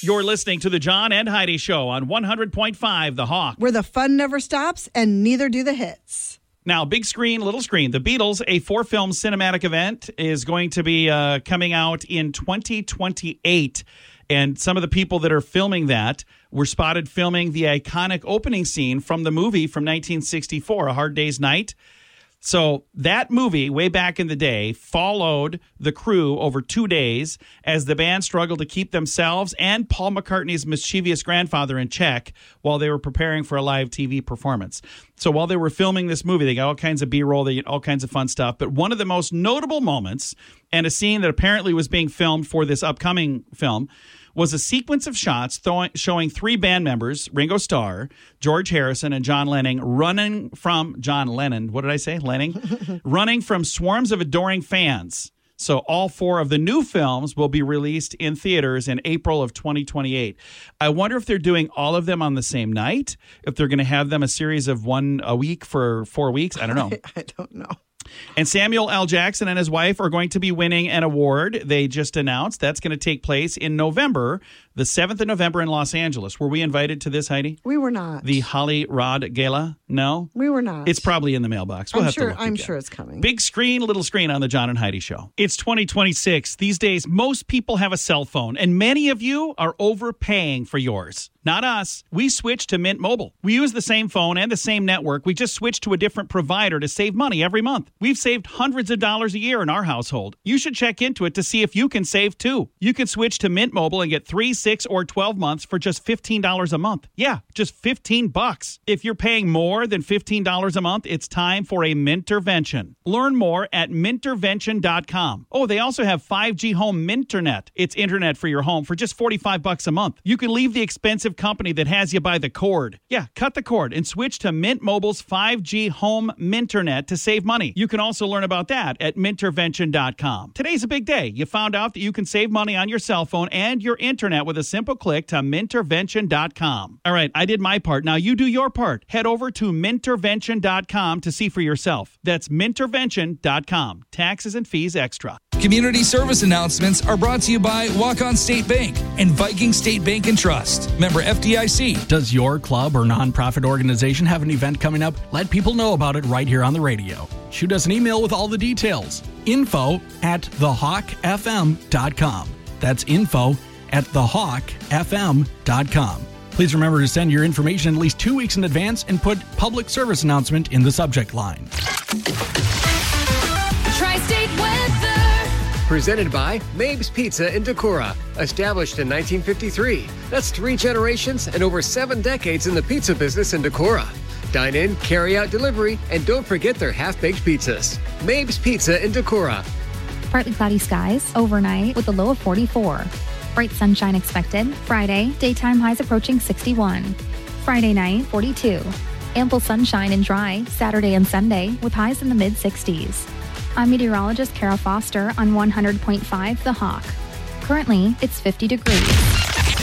You're listening to the John and Heidi Show on 100.5 The Hawk. Where the fun never stops and neither do the hits. Now, big screen, little screen. The Beatles, a 4-film cinematic event, is going to be coming out in 2028. And some of the people that are filming that were spotted filming the iconic opening scene from the movie from 1964, A Hard Day's Night. So that movie, way back in the day, followed the crew over 2 days as the band struggled to keep themselves and Paul McCartney's mischievous grandfather in check while they were preparing for a live TV performance. So while they were filming this movie, they got all kinds of B-roll, they got all kinds of fun stuff. But one of the most notable moments, and a scene that apparently was being filmed for this upcoming film, was a sequence of shots showing 3 band members, Ringo Starr, George Harrison, and John Lennon, running from swarms of adoring fans. So all 4 of the new films will be released in theaters in April of 2028. I wonder if they're doing all of them on the same night, if they're going to have them a series of one a week for 4 weeks. I don't know. I don't know. And Samuel L. Jackson and his wife are going to be winning an award. They just announced that's going to take place in November, the 7th of November in Los Angeles. Were we invited to this, Heidi? We were not. The Holly Rod Gala? No? We were not. It's probably in the mailbox. We'll have to look I'm again. sure it's coming. Big screen, little screen on the John and Heidi Show. It's 2026. These days, most people have a cell phone, and many of you are overpaying for yours. Not us. We switched to Mint Mobile. We use the same phone and the same network. We just switched to a different provider to save money every month. We've saved hundreds of dollars a year in our household. You should check into it to see if you can save too. You can switch to Mint Mobile and get 3, 6, or 12 months for just $15 a month. Yeah, just $15. If you're paying more than $15 a month, it's time for a Mintervention. Learn more at Mintervention.com. Oh, they also have 5G Home Minternet. It's internet for your home for just $45 a month. You can leave the expensive company that has you by the cord. Yeah, cut the cord and switch to Mint Mobile's 5G Home Minternet to save money. You can also learn about that at Mintervention.com. Today's a big day. You found out that you can save money on your cell phone and your internet with a simple click to Mintervention.com. All right, I did my part. Now you do your part. Head over to Mintervention.com to see for yourself. That's Mintervention.com. Taxes and fees extra. Community service announcements are brought to you by Walk-On State Bank and Viking State Bank and Trust. Member FDIC. Does your club or nonprofit organization have an event coming up? Let people know about it right here on the radio. Shoot us an email with all the details. info@thehawkfm.com. That's info@thehawkfm.com. Please remember to send your information at least 2 weeks in advance and put public service announcement in the subject line. Tri-State weather. Presented by Mabe's Pizza in Decorah. Established in 1953. That's 3 generations and over 7 decades in the pizza business in Decorah. Dine in, carry out delivery, and don't forget their half-baked pizzas. Mabe's Pizza in Decorah. Partly cloudy skies overnight with a low of 44. Bright sunshine expected. Friday, daytime highs approaching 61. Friday night, 42. Ample sunshine and dry Saturday and Sunday with highs in the mid-60s. I'm meteorologist Kara Foster on 100.5 The Hawk. Currently, it's 50 degrees.